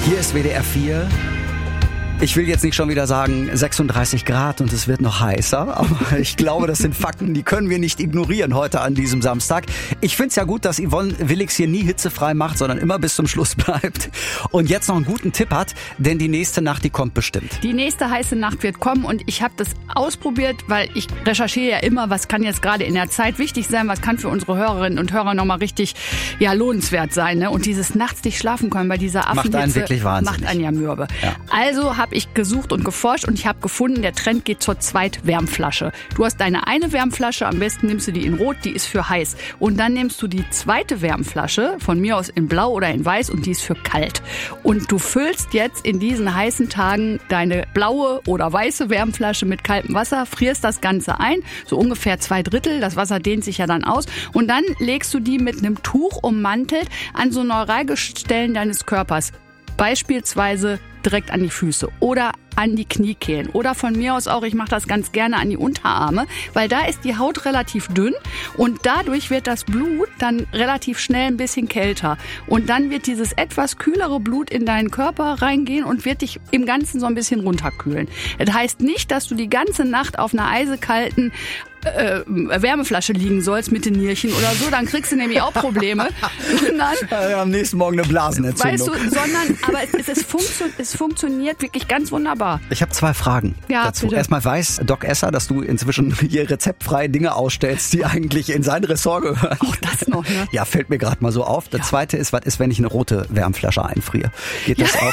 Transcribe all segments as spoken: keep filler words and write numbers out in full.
Hier ist W D R vier. Ich will jetzt nicht schon wieder sagen sechsunddreißig Grad und es wird noch heißer, aber ich glaube, das sind Fakten, die können wir nicht ignorieren heute an diesem Samstag. Ich finde es ja gut, dass Yvonne Willix hier nie hitzefrei macht, sondern immer bis zum Schluss bleibt und jetzt noch einen guten Tipp hat, denn die nächste Nacht, die kommt bestimmt. Die nächste heiße Nacht wird kommen und ich habe das ausprobiert, weil ich recherchiere ja immer, was kann jetzt gerade in der Zeit wichtig sein, was kann für unsere Hörerinnen und Hörer nochmal richtig ja, lohnenswert sein. Ne? Und dieses nachts nicht schlafen können bei dieser Affenhitze macht einen wirklich wahnsinnig. Macht einen ja mürbe. Ja. Also habe ich gesucht und geforscht und ich habe gefunden, der Trend geht zur Zweitwärmflasche. Du hast deine eine Wärmflasche, am besten nimmst du die in Rot, die ist für heiß. Und dann nimmst du die zweite Wärmflasche, von mir aus in Blau oder in Weiß, und die ist für kalt. Und du füllst jetzt in diesen heißen Tagen deine blaue oder weiße Wärmflasche mit kaltem Wasser, frierst das Ganze ein, so ungefähr zwei Drittel, das Wasser dehnt sich ja dann aus, und dann legst du die mit einem Tuch ummantelt an so Neuralgestellen deines Körpers. Beispielsweise direkt an die Füße oder an die Kniekehlen oder von mir aus auch, ich mache das ganz gerne an die Unterarme, weil da ist die Haut relativ dünn und dadurch wird das Blut dann relativ schnell ein bisschen kälter und dann wird dieses etwas kühlere Blut in deinen Körper reingehen und wird dich im Ganzen so ein bisschen runterkühlen. Das heißt nicht, dass du die ganze Nacht auf einer eisekalten Äh, Wärmeflasche liegen sollst mit den Nierchen oder so, dann kriegst du nämlich auch Probleme. Sondern, ja, am nächsten Morgen eine Blasenentzündung. Weißt du, sondern, aber es, es, funktio- es funktioniert wirklich ganz wunderbar. Ich habe zwei Fragen ja, dazu. Bitte. Erstmal weiß Doc Esser, dass du inzwischen hier rezeptfreie Dinge ausstellst, die eigentlich in sein Ressort gehören. Auch das noch, ne? Ja, fällt mir gerade mal so auf. Das ja. zweite ist, was ist, wenn ich eine rote Wärmflasche einfriere? Geht das ja. auch?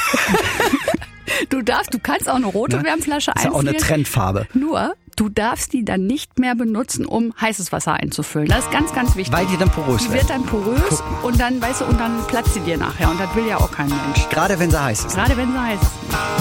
Du darfst, du kannst auch eine rote ne? Wärmflasche einfrieren. Ist ja auch eine Trendfarbe. Nur, du darfst die dann nicht mehr benutzen, um heißes Wasser einzufüllen. Das ist ganz, ganz wichtig. Weil die dann porös Die wird. wird dann porös und dann, weißt du, und dann platzt sie dir nachher. Und das will ja auch kein Mensch. Gerade wenn sie heiß ist. Gerade wenn sie heiß ist.